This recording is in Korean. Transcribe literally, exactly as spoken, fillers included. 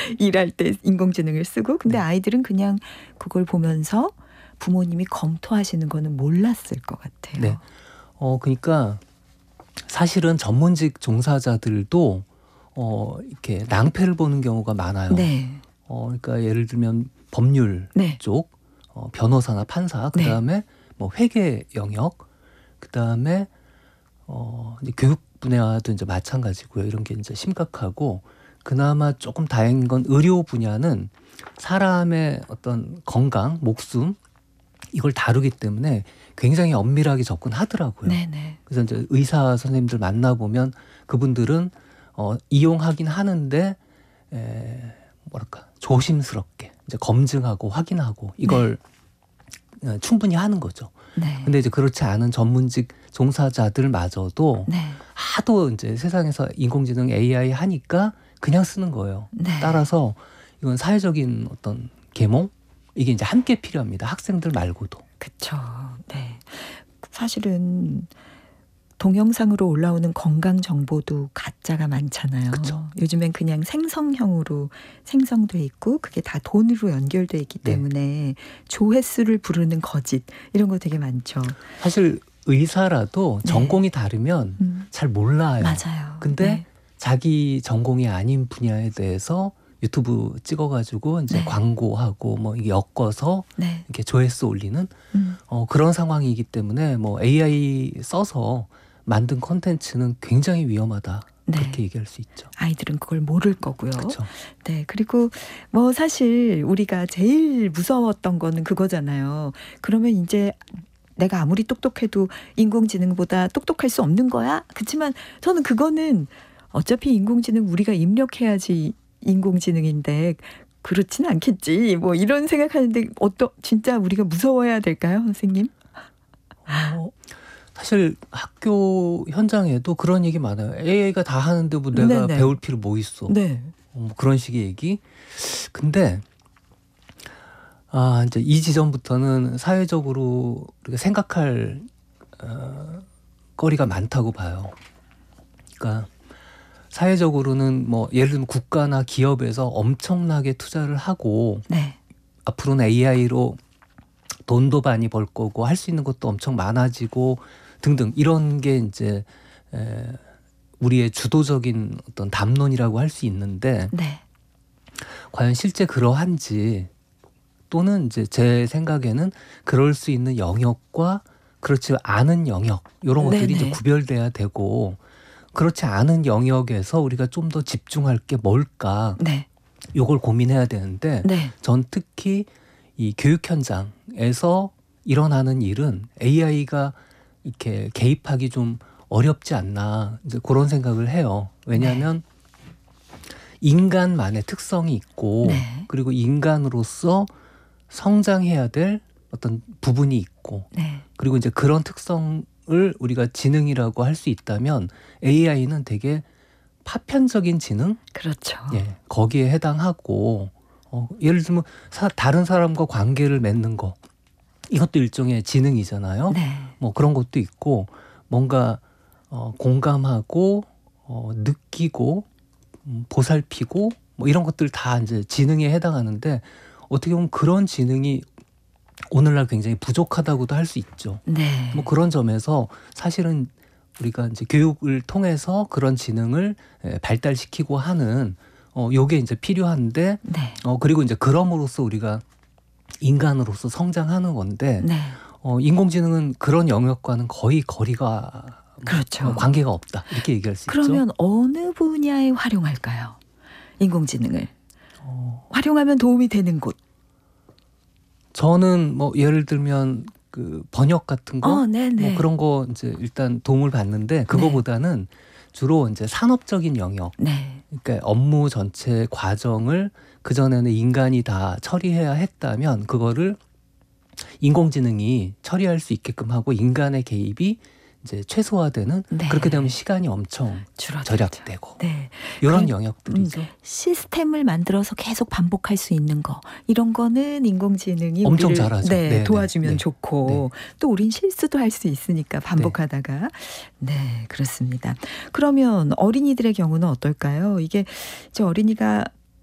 일할 때 인공지능을 쓰고 근데 네. 아이들은 그냥 그걸 보면서 부모님이 검토하시는 거는 몰랐을 것 같아요. 네. 어 그러니까 사실은 전문직 종사자들도 어 이렇게 낭패를 보는 경우가 많아요. 네. 어 그러니까 예를 들면 법률 네. 쪽, 어 변호사나 판사, 네. 그다음에 뭐 회계 영역, 그다음에 어 이제 교육 분야도 이제 마찬가지고요. 이런 게 이제 심각하고 그나마 조금 다행인 건 의료 분야는 사람의 어떤 건강, 목숨 이걸 다루기 때문에 굉장히 엄밀하게 접근하더라고요. 네네. 그래서 이제 의사 선생님들 만나보면 그분들은 어, 이용하긴 하는데 에, 뭐랄까 조심스럽게 이제 검증하고 확인하고 이걸 네. 충분히 하는 거죠. 네. 근데 이제 그렇지 않은 전문직 종사자들마저도 네. 하도 이제 세상에서 인공지능 에이아이 하니까 그냥 쓰는 거예요. 네. 따라서 이건 사회적인 어떤 계몽 이게 이제 함께 필요합니다. 학생들 말고도. 그렇죠. 네. 사실은 동영상으로 올라오는 건강 정보도 가짜가 많잖아요. 그쵸. 요즘엔 그냥 생성형으로 생성돼 있고 그게 다 돈으로 연결돼 있기 때문에 네. 조회수를 부르는 거짓 이런 거 되게 많죠. 사실 의사라도 네. 전공이 다르면 음. 잘 몰라요. 맞아요. 근데 네. 자기 전공이 아닌 분야에 대해서 유튜브 찍어가지고 이제 네. 광고하고 뭐 엮어서 네. 이렇게 조회수 올리는 음. 어, 그런 상황이기 때문에 뭐 에이아이 써서 만든 콘텐츠는 굉장히 위험하다. 네. 그렇게 얘기할 수 있죠. 아이들은 그걸 모를 거고요. 그렇죠. 네. 그리고 뭐 사실 우리가 제일 무서웠던 거는 그거잖아요. 그러면 이제 내가 아무리 똑똑해도 인공지능보다 똑똑할 수 없는 거야? 그렇지만 저는 그거는 어차피 인공지능 우리가 입력해야지 인공지능인데 그렇진 않겠지. 뭐 이런 생각하는데 어떠 진짜 우리가 무서워해야 될까요, 선생님? 어, 사실 학교 현장에도 그런 얘기 많아요. 에이아이가 다 하는데 뭐 내가 네네. 배울 필요 뭐 있어. 네. 어, 뭐 그런 식의 얘기. 근데 아 이제 이 지점부터는 사회적으로 우리가 생각할 어, 거리가 많다고 봐요. 그러니까 사회적으로는 뭐 예를 들면 국가나 기업에서 엄청나게 투자를 하고 네. 앞으로는 에이아이로 돈도 많이 벌 거고 할 수 있는 것도 엄청 많아지고 등등 이런 게 이제 에, 우리의 주도적인 어떤 담론이라고 할 수 있는데 네. 과연 실제 그러한지 또는 이제 제 생각에는 그럴 수 있는 영역과 그렇지 않은 영역 이런 것들이 네네. 이제 구별돼야 되고 그렇지 않은 영역에서 우리가 좀 더 집중할 게 뭘까 네. 요걸 고민해야 되는데 네. 전 특히 이 교육 현장에서 일어나는 일은 에이아이가 이렇게 개입하기 좀 어렵지 않나 이제 그런 생각을 해요. 왜냐하면 네. 인간만의 특성이 있고 네. 그리고 인간으로서 성장해야 될 어떤 부분이 있고 네. 그리고 이제 그런 특성을 우리가 지능이라고 할 수 있다면 에이아이는 되게 파편적인 지능? 그렇죠. 예, 거기에 해당하고 어, 예를 들면 사, 다른 사람과 관계를 맺는 거 이것도 일종의 지능이잖아요. 네. 뭐 그런 것도 있고 뭔가 어, 공감하고 어, 느끼고 음, 보살피고 뭐 이런 것들 다 이제 지능에 해당하는데 어떻게 보면 그런 지능이 오늘날 굉장히 부족하다고도 할 수 있죠. 네. 뭐 그런 점에서 사실은 우리가 이제 교육을 통해서 그런 지능을 발달시키고 하는 어 요게 이제 필요한데 네. 어 그리고 이제 그럼으로써 우리가 인간으로서 성장하는 건데 네. 어 인공지능은 그런 영역과는 거의 거리가 그렇죠. 어, 관계가 없다 이렇게 얘기할 수 그러면 있죠. 어느 분야에 활용할까요? 인공지능을 어, 활용하면 도움이 되는 곳. 저는 뭐 예를 들면 그 번역 같은 거, 어, 네네. 뭐 그런 거 이제 일단 도움을 받는데 그거보다는 네. 주로 이제 산업적인 영역, 네. 그러니까 업무 전체 과정을 그 전에는 인간이 다 처리해야 했다면 그거를 인공지능이 처리할 수 있게끔 하고 인간의 개입이 이제 최소화되는 네. 그렇게 되면 시간이 엄청 줄어들죠. 절약되고 네. 이런 그, 영역들이죠. 음, 시스템을 만들어서 계속 반복할 수 있는 거 이런 거는 인공지능이 엄청 우리를 잘하죠. 네, 네, 도와주면 네, 좋고 네. 또 우린 실수도 할 수 있으니까 반복하다가 네. 네 그렇습니다. 그러면 어린이들의 경우는 어떨까요? 이게 이제 어린이가